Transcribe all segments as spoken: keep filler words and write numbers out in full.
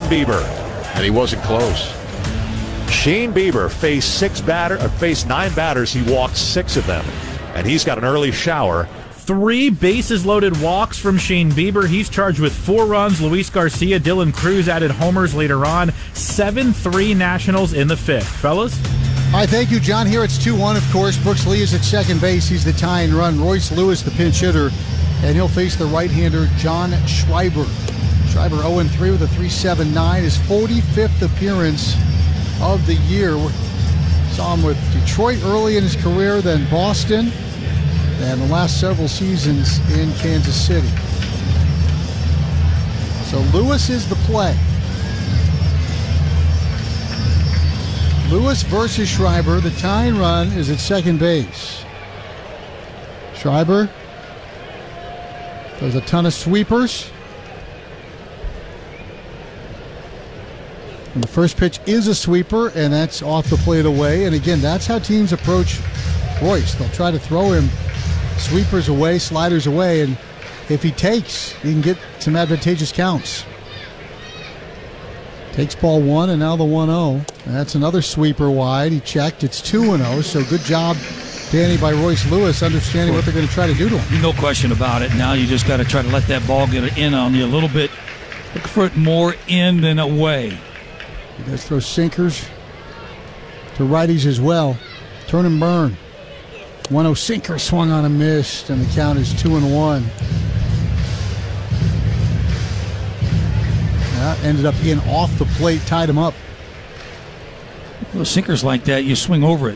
Bieber, and he wasn't close. Shane Bieber faced six batter, uh, faced nine batters. He walked six of them, and he's got an early shower. Three bases-loaded walks from Shane Bieber. He's charged with four runs. Luis Garcia, Dylan Cruz added homers later on. seven three Nationals in the fifth. Fellas? All right, thank you, John. Here it's two one, of course. Brooks Lee is at second base. He's the tying run. Royce Lewis, the pinch hitter, and he'll face the right-hander, John Schreiber. Schreiber oh and three with a three point seven nine, his forty-fifth appearance of the year. Saw him with Detroit early in his career, then Boston, and the last several seasons in Kansas City. So Lewis is the play. Lewis versus Schreiber. The tying run is at second base. Schreiber does a ton of sweepers. And the first pitch is a sweeper, and that's off the plate away. And again, that's how teams approach Royce. They'll try to throw him sweepers away, sliders away, and if he takes, he can get some advantageous counts. Takes ball one, and now the one oh. And that's another sweeper wide. He checked. It's two and oh, so good job, Danny, by Royce Lewis, understanding what they're going to try to do to him. No question about it. Now you just got to try to let that ball get in on you a little bit. Look for it more in than away. He does throw sinkers to righties as well. Turn and burn. one oh sinker swung on and missed, and the count is two and one. That ended up in off the plate, tied him up. Those sinkers like that, you swing over it.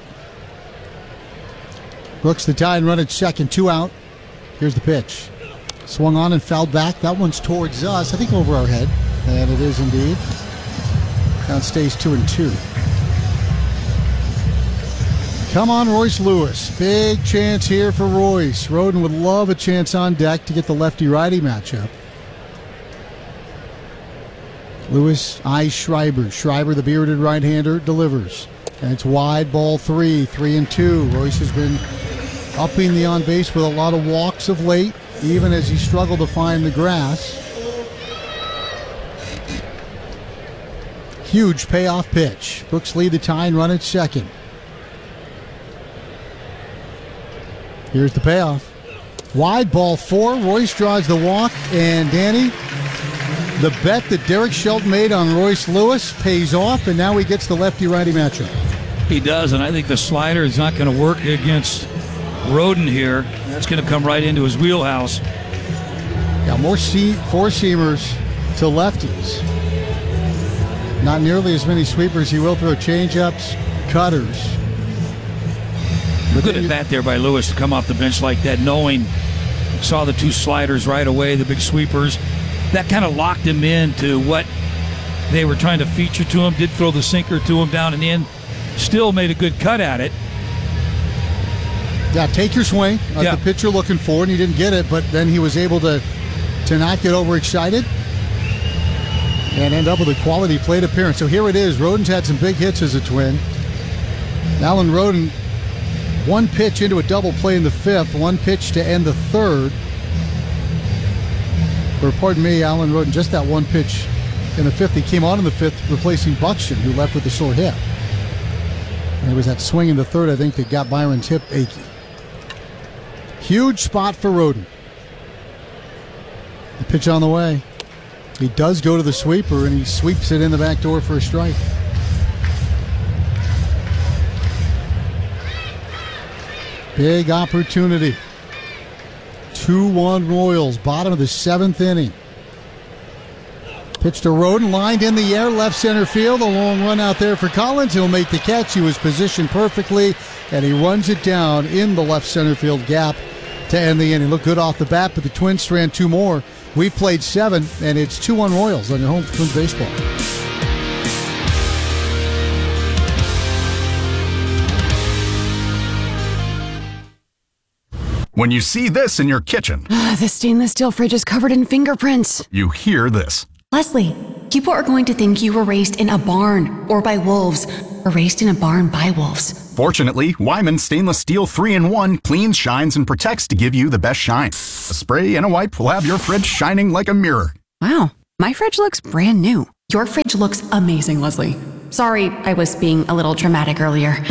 Brooks the tie and run at second, two out. Here's the pitch. Swung on and fouled back. That one's towards us, I think over our head. And it is indeed. Count stays two and two. Come on, Royce Lewis. Big chance here for Royce. Roden would love a chance on deck to get the lefty-righty matchup. Lewis eyes Schreiber. Schreiber, the bearded right-hander, delivers. And it's wide, ball three, three and two. Royce has been upping the on base with a lot of walks of late, even as he struggled to find the grass. Huge payoff pitch. Brooks lead the tie and run at second. Here's the payoff. Wide, ball four. Royce draws the walk, and Danny, the bet that Derek Shelton made on Royce Lewis pays off, and now he gets the lefty-righty matchup. He does, and I think the slider is not going to work against Roden here. That's going to come right into his wheelhouse. Got more see- four-seamers to lefties. Not nearly as many sweepers. He will throw change-ups, cutters. But good at bat there by Lewis to come off the bench like that, knowing, saw the two sliders right away, the big sweepers. That kind of locked him into what they were trying to feature to him. Did throw the sinker to him down and in. Still made a good cut at it. Yeah, take your swing. Like yeah. The pitcher looking for, and he didn't get it, but then he was able to, to not get overexcited and end up with a quality plate appearance. So here it is. Roden's had some big hits as a Twin. Alan Roden, one pitch into a double play in the fifth, one pitch to end the third. Or pardon me, Alan Roden, just that one pitch in the fifth. He came on in the fifth, replacing Buxton, who left with a sore hip. And it was that swing in the third, I think, that got Byron's hip achy. Huge spot for Roden. The pitch on the way. He does go to the sweeper, and he sweeps it in the back door for a strike. Big opportunity. two one Royals, bottom of the seventh inning. Pitch to Roden, lined in the air, left center field. A long run out there for Collins. He'll make the catch. He was positioned perfectly, and he runs it down in the left center field gap to end the inning. Looked good off the bat, but the Twins ran two more. We've played seven, and it's two one Royals on your home for Twins baseball. When you see this in your kitchen, the stainless steel fridge is covered in fingerprints. You hear this. Leslie, people are going to think you were raised in a barn or by wolves, or raised in a barn by wolves. Fortunately, Wyman Stainless Steel three in one cleans, shines, and protects to give you the best shine. A spray and a wipe will have your fridge shining like a mirror. Wow, my fridge looks brand new. Your fridge looks amazing, Leslie. Sorry, I was being a little dramatic earlier.